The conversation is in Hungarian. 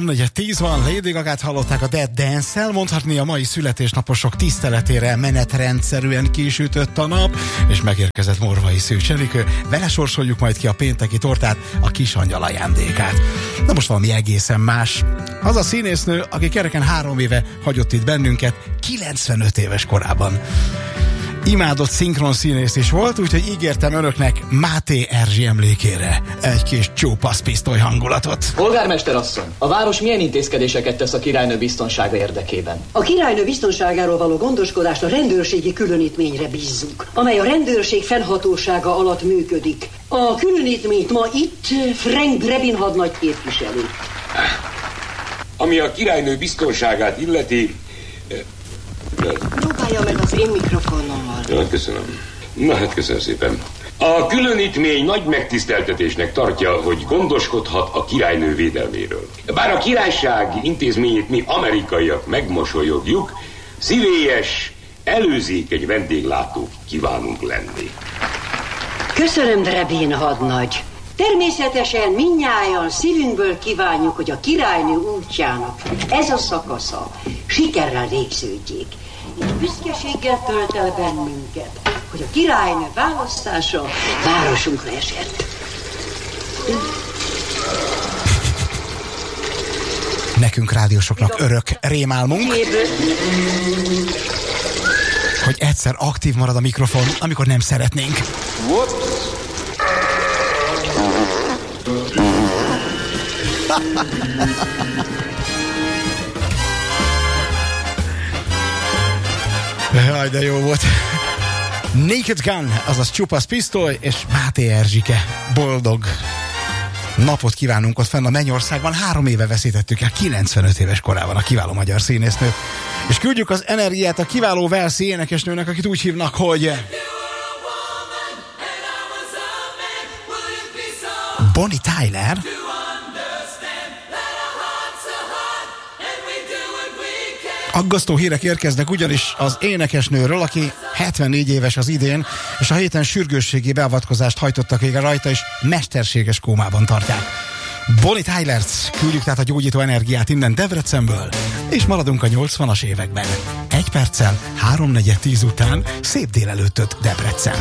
3:10 van, Lady Gagát hallották a Dead Dance-el, mondhatni a mai születésnaposok tiszteletére menetrendszerűen kisütött a nap, és megérkezett Morvai Szűcs Enikő, vele sorsoljuk majd ki a pénteki tortát, a Kisangyal ajándékát. Na most valami egészen más. Az a színésznő, aki kereken 3 éve hagyott itt bennünket, 95 éves korában. Imádott szinkron színész is volt, úgyhogy ígértem önöknek Máté Erzsi emlékére egy kis csópaszpisztoly hangulatot. Polgármester asszony, a város milyen intézkedéseket tesz a királynő biztonsága érdekében? A királynő biztonságáról való gondoskodást a rendőrségi különítményre bízzuk, amely a rendőrség fennhatósága alatt működik. A különítményt ma itt Frank Drebin hadnagy képviseli. Ami a királynő biztonságát illeti... Próbálja meg az én mikrofonommal. Ja, köszönöm. Na hát köszönöm szépen. A különítmény nagy megtiszteltetésnek tartja, hogy gondoskodhat a királynő védelméről. Bár a királyság intézményét mi amerikaiak megmosolyogjuk, szívélyes, előzékeny vendéglátók kívánunk lenni. Köszönöm, Drebin hadnagy. Természetesen mindnyájan szívünkből kívánjuk, hogy a királynő útjának ez a szakasza sikerrel végződjék. Így büszkeséggel tölt el bennünket, hogy a királynő választása városunkra esett. Nekünk rádiósoknak örök rémálmunk, hogy egyszer aktív marad a mikrofon, amikor nem szeretnénk. Jaj, de jó volt. Naked Gun, azaz csupasz pisztoly, és Máté Erzsike boldog napot kívánunk ott fenn a Mennyországban. 3 éve veszítettük el 95 éves korában a kiváló magyar színésznőt. És küldjük az energiát a kiváló walesi énekesnőnek, akit úgy hívnak, hogy Bonnie Tyler. Aggasztó hírek érkeznek ugyanis az énekesnőről, aki 74 éves az idén, és a héten sürgősségi beavatkozást hajtottak végre rajta, és mesterséges kómában tartják. Bonnie Tylert küldjük tehát a gyógyító energiát innen Debrecenből, és maradunk a 80-as években. 1 perccel 3:10 után szép délelőttöt Debrecen.